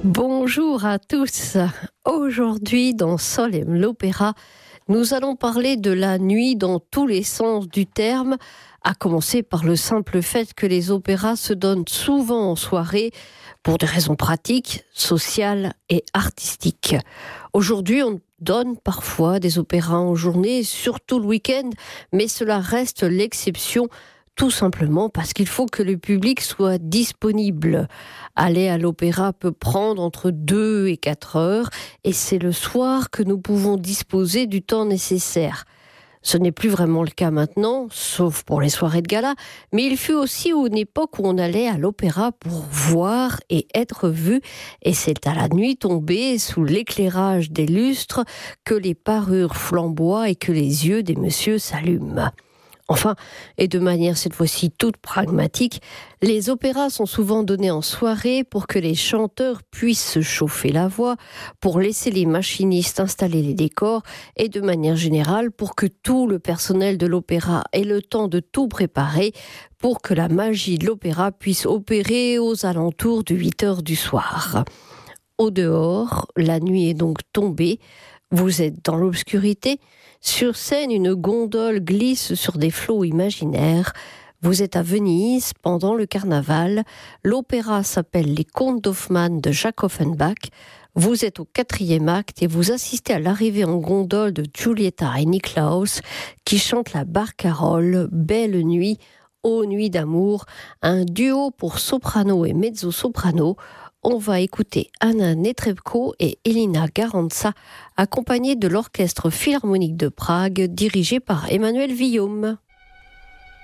Bonjour à tous. Aujourd'hui, dans Solem l'Opéra, nous allons parler de la nuit dans tous les sens du terme, à commencer par le simple fait que les opéras se donnent souvent en soirée pour des raisons pratiques, sociales et artistiques. Aujourd'hui, on donne parfois des opéras en journée, surtout le week-end, mais cela reste l'exception. Tout simplement parce qu'il faut que le public soit disponible. Aller à l'opéra peut prendre entre 2 et 4 heures et c'est le soir que nous pouvons disposer du temps nécessaire. Ce n'est plus vraiment le cas maintenant, sauf pour les soirées de gala, mais il fut aussi une époque où on allait à l'opéra pour voir et être vu, et c'est à la nuit tombée, sous l'éclairage des lustres, que les parures flamboient et que les yeux des messieurs s'allument. Enfin, et de manière cette fois-ci toute pragmatique, les opéras sont souvent donnés en soirée pour que les chanteurs puissent se chauffer la voix, pour laisser les machinistes installer les décors et de manière générale pour que tout le personnel de l'opéra ait le temps de tout préparer pour que la magie de l'opéra puisse opérer aux alentours de 8 heures du soir. Au dehors, la nuit est donc tombée. Vous êtes dans l'obscurité. Sur scène, une gondole glisse sur des flots imaginaires. Vous êtes à Venise pendant le carnaval. L'opéra s'appelle Les Contes d'Hoffmann de Jacques Offenbach. Vous êtes au 4e acte et vous assistez à l'arrivée en gondole de Giulietta et Niklaus qui chantent la barcarolle Belle nuit, ô nuit d'amour, un duo pour soprano et mezzo-soprano. On va écouter Anna Netrebko et Elina Garanca, accompagnées de l'Orchestre Philharmonique de Prague, dirigé par Emmanuel Villaume.